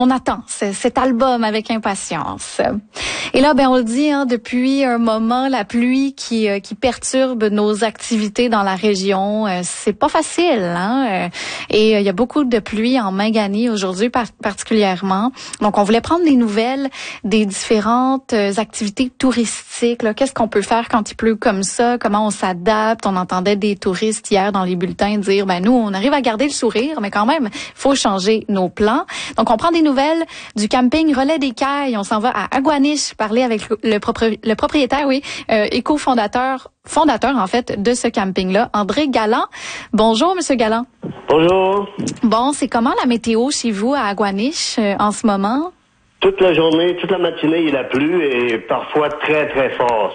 On attend cet album avec impatience. Et là, on le dit, depuis un moment, la pluie qui perturbe nos activités dans la région, c'est pas facile. Et il y a beaucoup de pluie en Mingani aujourd'hui particulièrement. Donc, on voulait prendre des nouvelles des différentes activités touristiques. Là. Qu'est-ce qu'on peut faire quand il pleut comme ça? Comment on s'adapte? On entendait des touristes hier dans les bulletins dire, nous, on arrive à garder le sourire, mais quand même, faut changer nos plans. Donc, on prend des nouvelles du camping Relais des Cailles. On s'en va à Aguaniche parler avec le propriétaire, et cofondateur en fait de ce camping-là, André Galland. Bonjour, Monsieur Galland. Bonjour. Bon, c'est comment la météo chez vous à Aguaniche en ce moment? Toute la journée, toute la matinée, il a plu et parfois très, très fort.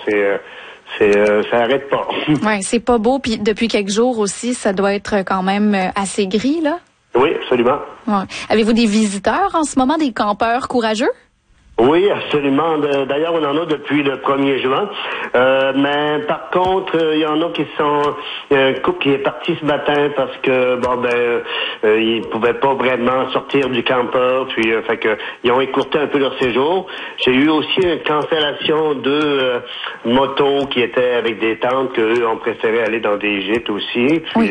Ça arrête pas. Ouais, c'est pas beau. Puis depuis quelques jours aussi, ça doit être quand même assez gris, là? Oui, absolument. Ouais. Avez-vous des visiteurs en ce moment, des campeurs courageux? Oui, absolument. D'ailleurs, on en a depuis le 1er juin. Mais par contre, il y en a qui sont... Il y a un couple qui est parti ce matin parce que, ils pouvaient pas vraiment sortir du campeur. Puis, ils ont écourté un peu leur séjour. J'ai eu aussi une cancellation de motos qui étaient avec des tentes qu'eux ont préféré aller dans des gîtes aussi. Puis,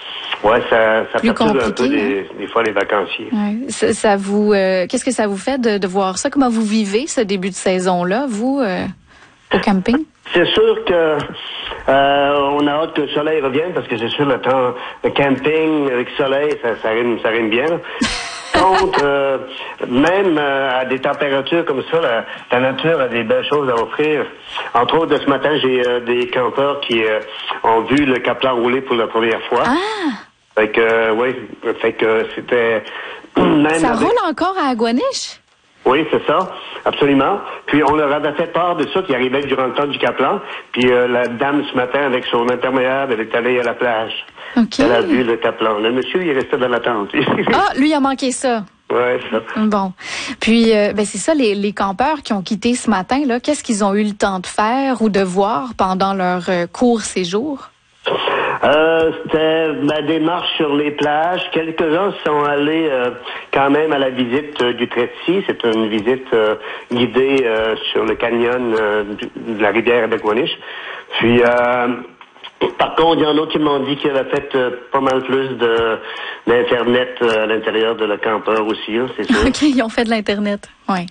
ça perturbe un peu des fois les vacanciers. Ouais. Ça vous... qu'est-ce que ça vous fait de voir ça? Comment vous vivez ce début de saison-là, vous, au camping? C'est sûr que on a hâte que le soleil revienne parce que c'est sûr le camping avec soleil, ça rime bien. Contre, même à des températures comme ça, la nature a des belles choses à offrir. Entre autres, ce matin, j'ai des campeurs qui ont vu le Caplan rouler pour la première fois. Ah! Fait que c'était... Ça roule encore à Aguaniche? Oui, c'est ça, absolument. Puis on leur avait fait part de ça qui arrivait durant le temps du Caplan. Puis la dame ce matin, avec son intermédiaire, elle est allée à la plage. Okay. Elle a vu le Caplan. Le monsieur, il est resté dans la tente. Lui, il a manqué ça. Ouais, ça. Bon. Puis, c'est ça, les campeurs qui ont quitté ce matin, là, qu'est-ce qu'ils ont eu le temps de faire ou de voir pendant leur court séjour? C'était des marches sur les plages. Quelques-uns sont allés quand même à la visite du Tretsi. C'est une visite guidée sur le canyon de la rivière d'Aguaniche. Puis, par contre, il y en a qui m'ont dit qu'ils avaient fait pas mal plus d'Internet à l'intérieur de la campeur aussi, c'est sûr. OK, ils ont fait de l'Internet, oui.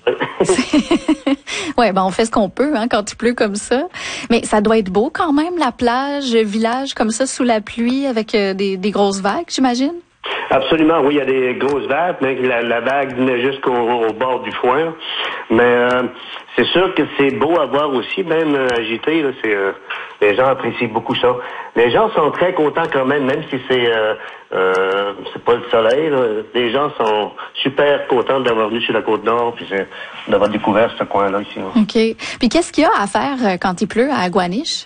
On fait ce qu'on peut quand il pleut comme ça. Mais ça doit être beau quand même, la plage, le village comme ça, sous la pluie, avec des grosses vagues, j'imagine? Absolument, oui, il y a des grosses vagues, mais la vague venait jusqu'au bord du foin. Mais c'est sûr que c'est beau à voir aussi, même agité, là, les gens apprécient beaucoup ça. Les gens sont très contents quand même si c'est pas le soleil. Là. Les gens sont super contents d'avoir venu sur la Côte-Nord puis d'avoir découvert ce coin-là ici. Là. OK. Puis qu'est-ce qu'il y a à faire quand il pleut à Aguaniche?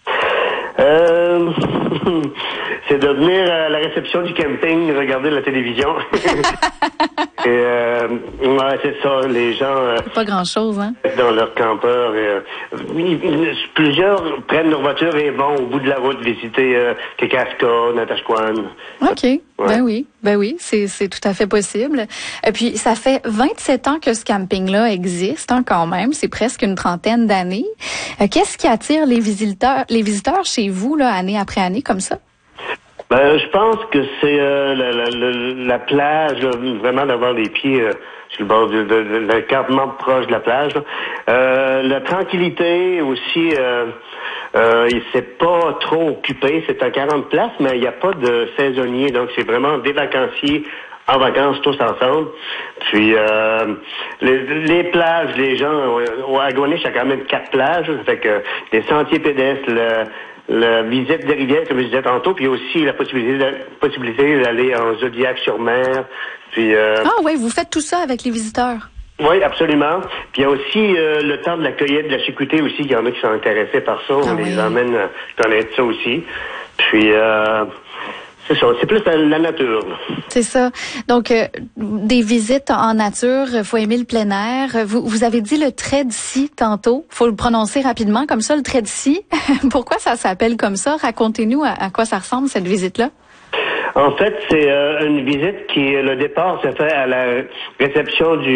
C'est de venir à la réception du camping, regarder la télévision. Et c'est ça, les gens... pas grand-chose, dans leur campeur. Plusieurs prennent leur voiture et vont au bout de la route visiter Kekaska, Natashquan. OK. Ouais. Ben oui, c'est tout à fait possible. Et puis, ça fait 27 ans que ce camping-là existe, quand même. C'est presque une trentaine d'années. Qu'est-ce qui attire les visiteurs chez vous, là, année après année, comme ça? Je pense que c'est la plage, vraiment d'avoir les pieds sur le bord de l'encampement proche de la plage. La tranquillité aussi, c'est pas trop occupé, c'est à 40 places, mais il n'y a pas de saisonniers, donc c'est vraiment des vacanciers en vacances tous ensemble. Puis les plages, les gens, au Aguaniche, il y a quand même 4 plages, ça fait que les sentiers pédestres, la visite des rivières, comme je disais tantôt, puis aussi la possibilité d'aller en Zodiac-sur-Mer. Puis vous faites tout ça avec les visiteurs. Oui, absolument. Puis il y a aussi le temps de la cueillette de la chicoutée aussi. Il y en a qui sont intéressés par ça. On les emmène connaître ça aussi. Puis c'est ça, c'est plus la nature. C'est ça. Donc, des visites en nature, faut aimer le plein air. Vous avez dit le Tretsi tantôt. Faut le prononcer rapidement, comme ça, le Tretsi. Pourquoi ça s'appelle comme ça? Racontez-nous à quoi ça ressemble, cette visite-là. En fait, c'est une visite qui, le départ se fait à la réception du